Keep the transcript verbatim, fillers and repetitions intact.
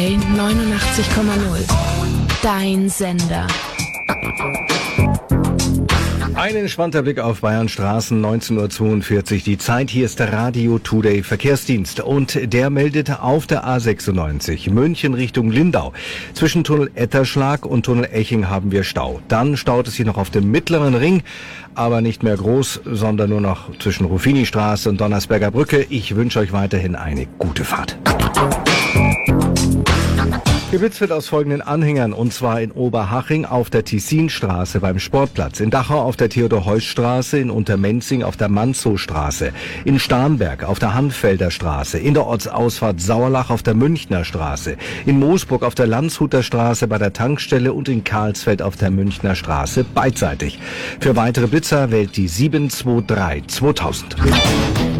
neunundachtzig Komma null. Dein Sender. Ein entspannter Blick auf Bayern Straßen, neunzehn Uhr zweiundvierzig. Die Zeit, hier ist der Radio Today Verkehrsdienst. Und der meldet auf der A sechsundneunzig München Richtung Lindau. Zwischen Tunnel Etterschlag und Tunnel Eching haben wir Stau. Dann staut es sich noch auf dem mittleren Ring, aber nicht mehr groß, sondern nur noch zwischen Ruffini-Straße und Donnersberger Brücke. Ich wünsche euch weiterhin eine gute Fahrt. Geblitzt wird aus folgenden Anhängern, und zwar in Oberhaching auf der Tessinstraße beim Sportplatz, in Dachau auf der Theodor-Heuss-Straße, in Untermenzing auf der Manzow-Straße, in Starnberg auf der Hanfelder Straße, in der Ortsausfahrt Sauerlach auf der Münchner Straße, in Moosburg auf der Landshuter Straße bei der Tankstelle und in Karlsfeld auf der Münchner Straße beidseitig. Für weitere Blitzer wählt die sieben zwei drei zweitausend.